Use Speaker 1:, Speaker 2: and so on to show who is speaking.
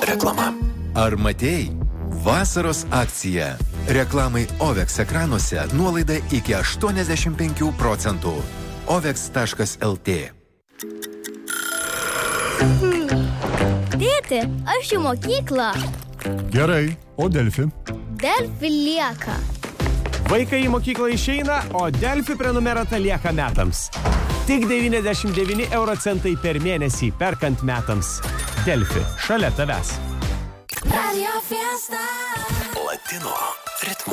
Speaker 1: Reklama. Ar matei? Vasaros akcija. Reklamai OVEX ekranuose nuolaida iki 85%. OVEX.lt.
Speaker 2: Tėti, aš į mokyklą.
Speaker 3: Gerai, o Delfi?
Speaker 2: Delfi lieka.
Speaker 4: Vaikai į mokyklą išeina, o Delfi prenumerata lieka metams. Tik 99 eurocentai per mėnesį perkant metams. Delfi, šalia tavęs.
Speaker 1: Latino ritmu.